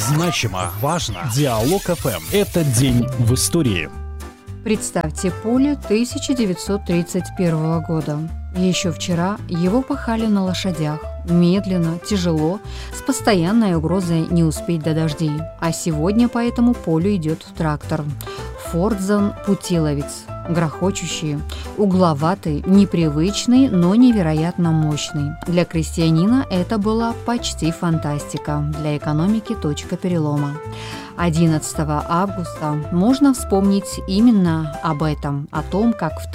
Значимо, важно. Диалог ФМ. Это день в истории. Представьте поле 1931 года. Еще вчера его пахали на лошадях, медленно, тяжело, с постоянной угрозой не успеть до дождей. А сегодня по этому полю идет трактор Фордзон Путиловец. Грохочущий, угловатый, непривычный, но невероятно мощный. Для крестьянина это была почти фантастика, для экономики точка перелома. 11 августа можно вспомнить именно об этом, о том, как в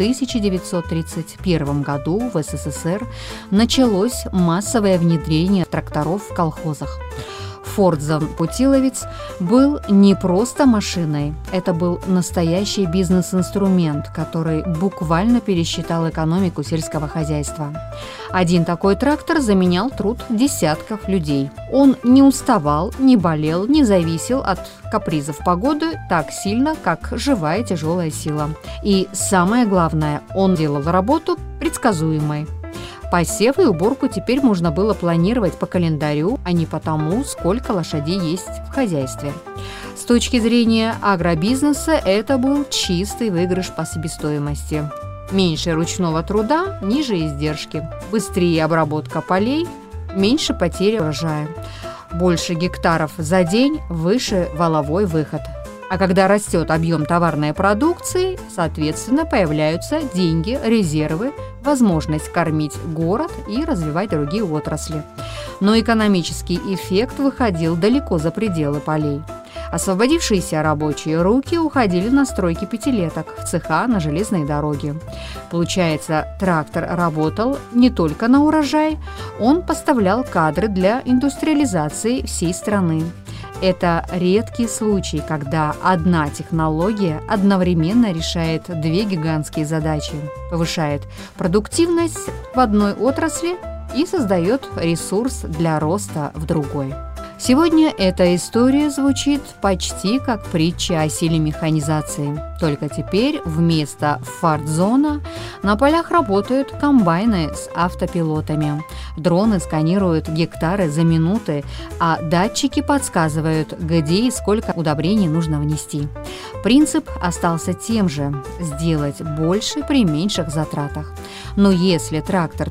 1931 году в СССР началось массовое внедрение тракторов в колхозах. Фордзон Путиловец был не просто машиной, это был настоящий бизнес-инструмент, который буквально пересчитал экономику сельского хозяйства. Один такой трактор заменял труд десятков людей. Он не уставал, не болел, не зависел от капризов погоды так сильно, как живая тяжелая сила. И самое главное, он делал работу предсказуемой. Посев и уборку теперь можно было планировать по календарю, а не по тому, сколько лошадей есть в хозяйстве. С точки зрения агробизнеса это был чистый выигрыш по себестоимости. Меньше ручного труда, ниже издержки, быстрее обработка полей, меньше потери урожая, больше гектаров за день, выше валовой выход. А когда растет объем товарной продукции, соответственно, появляются деньги, резервы, возможность кормить город и развивать другие отрасли. Но экономический эффект выходил далеко за пределы полей. Освободившиеся рабочие руки уходили на стройки пятилеток, в цеха, на железные дороги. Получается, трактор работал не только на урожай, он поставлял кадры для индустриализации всей страны. Это редкий случай, когда одна технология одновременно решает две гигантские задачи, повышает продуктивность в одной отрасли и создает ресурс для роста в другой. Сегодня эта история звучит почти как притча о силе механизации. Только теперь вместо Фордзона на полях работают комбайны с автопилотами. Дроны сканируют гектары за минуты, а датчики подсказывают, где и сколько удобрений нужно внести. Принцип остался тем же – сделать больше при меньших затратах. Но если трактор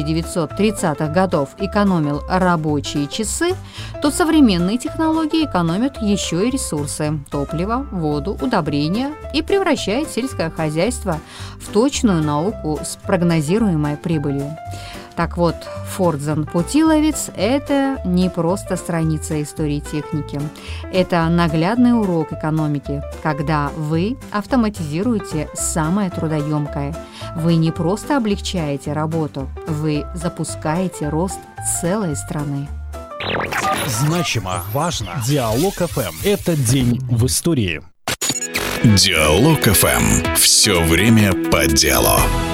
1930-х годов экономил рабочие часы, то современные технологии экономят еще и ресурсы – топливо, воду, удобрения и превращают сельское хозяйство в точную науку с прогнозируемой прибылью. Так вот, Фордзон Путиловец – это не просто страница истории техники. Это наглядный урок экономики, когда вы автоматизируете самое трудоемкое. Вы не просто облегчаете работу, вы запускаете рост целой страны. Значимо, важно. Диалог ФМ. Это день в истории. Диалог ФМ. Все время по делу.